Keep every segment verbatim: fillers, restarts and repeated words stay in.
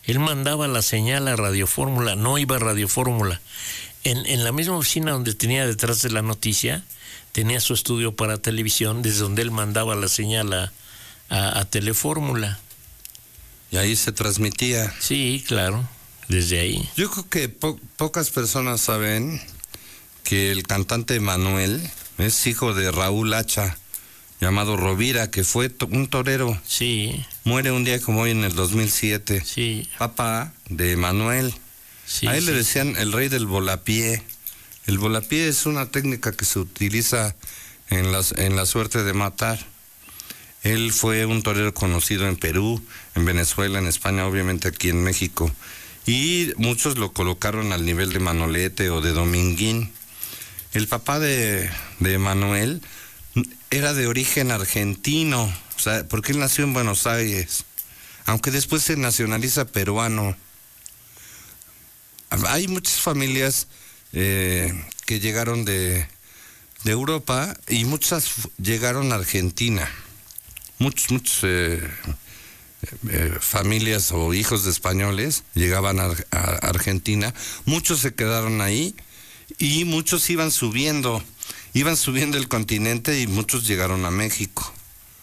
Él mandaba la señal a Radio Fórmula, no iba a Radio Fórmula. En, en la misma oficina donde tenía detrás de la noticia, tenía su estudio para televisión, desde donde él mandaba la señal a, a, a Telefórmula. Y ahí se transmitía. Sí, claro, desde ahí. Yo creo que po- pocas personas saben que el cantante Manuel es hijo de Raúl Hacha, llamado Rovira, que fue to- un torero. Sí. Muere un día como hoy en el dos mil siete. Sí. Papá de Manuel. Sí, a él sí. le decían el rey del volapié. El volapié es una técnica que se utiliza en, las, en la suerte de matar. Él fue un torero conocido en Perú, en Venezuela, en España, obviamente aquí en México. Y muchos lo colocaron al nivel de Manolete o de Dominguín. El papá de, de Manuel era de origen argentino, o sea, porque él nació en Buenos Aires, aunque después se nacionaliza peruano. Hay muchas familias eh, que llegaron de, de Europa y muchas f- llegaron a Argentina. Muchos, muchos eh, eh, familias o hijos de españoles llegaban a, a Argentina. Muchos se quedaron ahí y muchos iban subiendo, iban subiendo el continente y muchos llegaron a México.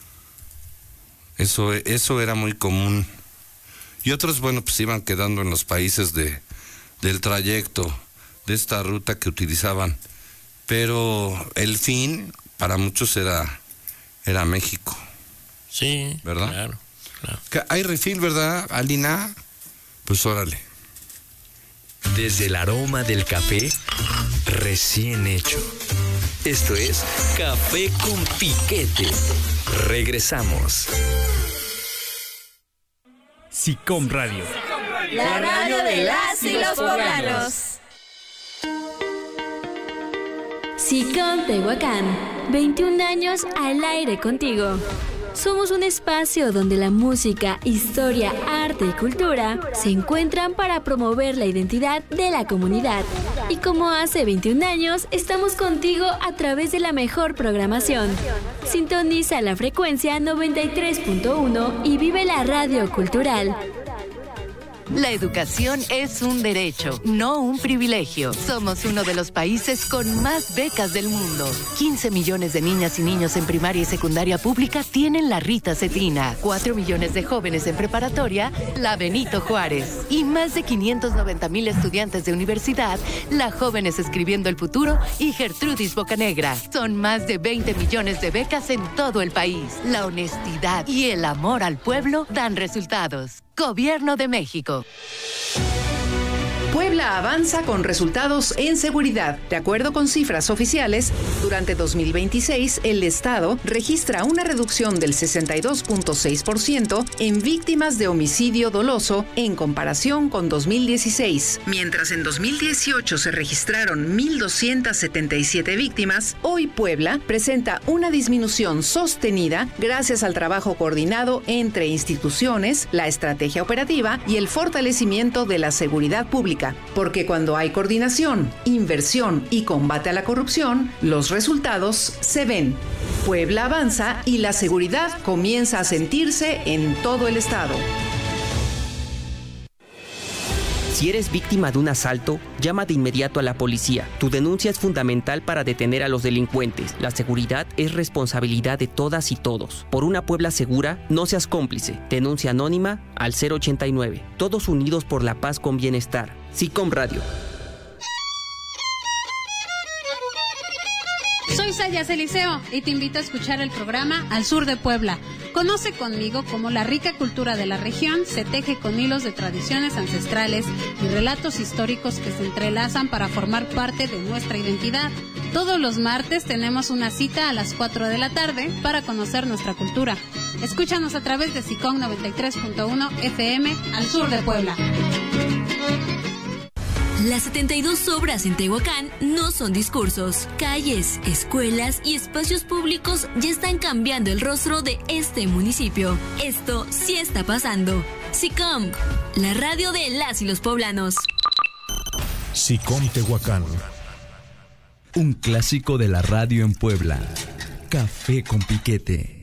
Eso, eso era muy común. Y otros, bueno, pues iban quedando en los países de, del trayecto, de esta ruta que utilizaban. Pero el fin para muchos era, era México. Sí, ¿verdad? Claro, claro. Que hay refil, ¿verdad, Alina? Pues órale. Desde el aroma del café recién hecho. Esto es Café con Piquete. Regresamos. SICOM Radio. La radio de las y los poblanos. SICOM Tehuacán, veintiún años al aire contigo. Somos un espacio donde la música, historia, arte y cultura se encuentran para promover la identidad de la comunidad. Y como hace veintiún años, estamos contigo a través de la mejor programación. Sintoniza la frecuencia noventa y tres punto uno y vive la radio cultural. La educación es un derecho, no un privilegio. Somos uno de los países con más becas del mundo. quince millones de niñas y niños en primaria y secundaria pública tienen la Rita Cetina. cuatro millones de jóvenes en preparatoria, la Benito Juárez. Y más de quinientos noventa mil estudiantes de universidad, la Jóvenes Escribiendo el Futuro y Gertrudis Bocanegra. Son más de veinte millones de becas en todo el país. La honestidad y el amor al pueblo dan resultados. Gobierno de México. Puebla avanza con resultados en seguridad. De acuerdo con cifras oficiales, durante dos mil veintiséis, el Estado registra una reducción del sesenta y dos punto seis por ciento en víctimas de homicidio doloso en comparación con dos mil dieciséis. Mientras en dos mil dieciocho se registraron mil doscientas setenta y siete víctimas, hoy Puebla presenta una disminución sostenida gracias al trabajo coordinado entre instituciones, la estrategia operativa y el fortalecimiento de la seguridad pública. Porque cuando hay coordinación, inversión y combate a la corrupción, los resultados se ven. Puebla avanza y la seguridad comienza a sentirse en todo el estado. Si eres víctima de un asalto, llama de inmediato a la policía. Tu denuncia es fundamental para detener a los delincuentes. La seguridad es responsabilidad de todas y todos. Por una Puebla segura, no seas cómplice. Denuncia anónima al cero ochenta y nueve. Todos unidos por la paz con bienestar. SICOM Radio. Soy Sayas Eliseo y te invito a escuchar el programa Al Sur de Puebla. Conoce conmigo cómo la rica cultura de la región se teje con hilos de tradiciones ancestrales y relatos históricos que se entrelazan para formar parte de nuestra identidad. Todos los martes tenemos una cita a las cuatro de la tarde para conocer nuestra cultura. Escúchanos a través de SICOM noventa y tres punto uno F M Al Sur de Puebla. Las setenta y dos obras en Tehuacán no son discursos. Calles, escuelas y espacios públicos ya están cambiando el rostro de este municipio. Esto sí está pasando. SICOM, la radio de las y los poblanos. SICOM Tehuacán. Un clásico de la radio en Puebla. Café con Piquete.